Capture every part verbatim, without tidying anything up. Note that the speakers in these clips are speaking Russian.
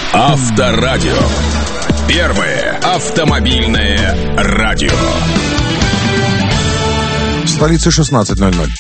Авторадио. Первое автомобильное радио. В столице шестнадцать ноль ноль.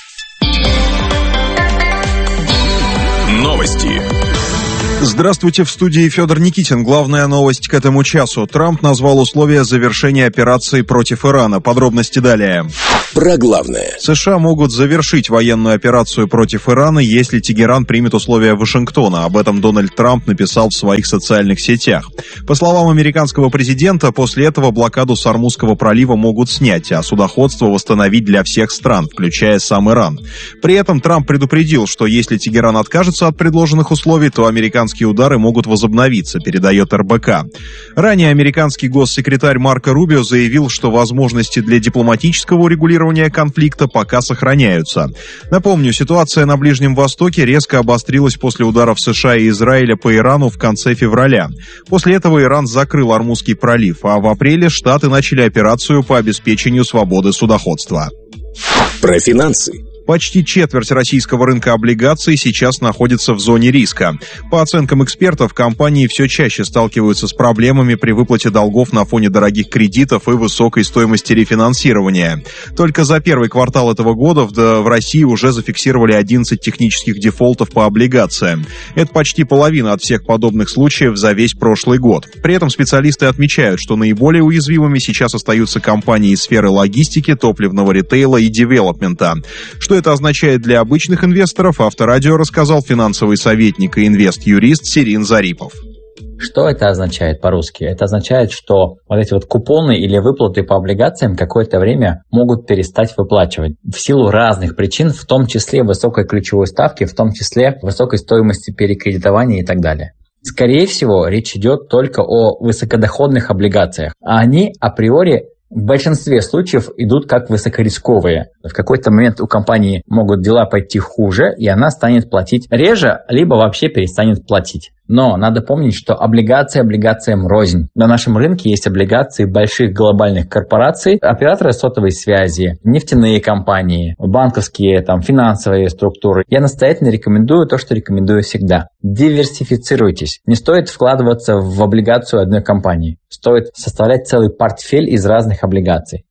Новости. Здравствуйте, в студии Федор Никитин. Главная новость к этому часу. Трамп назвал условия завершения операции против Ирана. Подробности далее. Про главное. США могут завершить военную операцию против Ирана, если Тегеран примет условия Вашингтона. Об этом Дональд Трамп написал в своих социальных сетях. По словам американского президента, после этого блокаду Сормузского пролива могут снять, а судоходство восстановить для всех стран, включая сам Иран. При этом Трамп предупредил, что если Тегеран откажется от предложенных условий, то американские удары могут возобновиться, передает эр бэ ка. Ранее американский госсекретарь Марко Рубио заявил, что возможности для дипломатического урегулирования конфликта пока сохраняются. Напомню, ситуация на Ближнем Востоке резко обострилась после ударов США и Израиля по Ирану в конце февраля. После этого Иран закрыл Ормузский пролив, а в апреле Штаты начали операцию по обеспечению свободы судоходства. Про финансы. Почти четверть российского рынка облигаций сейчас находится в зоне риска. По оценкам экспертов, компании все чаще сталкиваются с проблемами при выплате долгов на фоне дорогих кредитов и высокой стоимости рефинансирования. Только за первый квартал этого года в России уже зафиксировали одиннадцать технических дефолтов по облигациям. Это почти половина от всех подобных случаев за весь прошлый год. При этом специалисты отмечают, что наиболее уязвимыми сейчас остаются компании из сферы логистики, топливного ритейла и девелопмента. Что это означает для обычных инвесторов, Авторадио рассказал финансовый советник и инвест-юрист Сирин Зарипов. Что это означает по-русски? Это означает, что вот эти вот купоны или выплаты по облигациям какое-то время могут перестать выплачивать в силу разных причин, в том числе высокой ключевой ставки, в том числе высокой стоимости перекредитования и так далее. Скорее всего, речь идет только о высокодоходных облигациях, а они априори в большинстве случаев идут как высокорисковые. В какой-то момент у компании могут дела пойти хуже, и она станет платить реже, либо вообще перестанет платить. Но надо помнить, что облигации облигациям рознь. На нашем рынке есть облигации больших глобальных корпораций, операторы сотовой связи, нефтяные компании, банковские, там, финансовые структуры. Я настоятельно рекомендую то, что рекомендую всегда. Диверсифицируйтесь. Не стоит вкладываться в облигацию одной компании. Стоит составлять целый портфель из разных облигаций.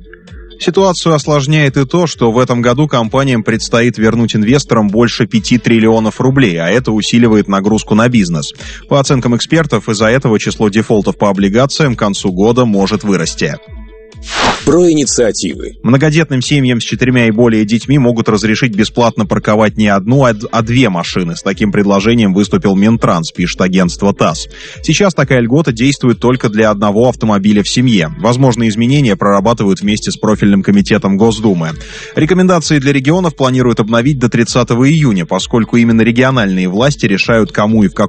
Ситуацию осложняет и то, что в этом году компаниям предстоит вернуть инвесторам больше пяти триллионов рублей, а это усиливает нагрузку на бизнес. По оценкам экспертов, из-за этого число дефолтов по облигациям к концу года может вырасти. Про инициативы. Многодетным семьям с четырьмя и более детьми могут разрешить бесплатно парковать не одну, а две машины. С таким предложением выступил Минтранс, пишет агентство ТАСС. Сейчас такая льгота действует только для одного автомобиля в семье. Возможные изменения прорабатывают вместе с профильным комитетом Госдумы. Рекомендации для регионов планируют обновить до тридцатого июня, поскольку именно региональные власти решают, кому и в каком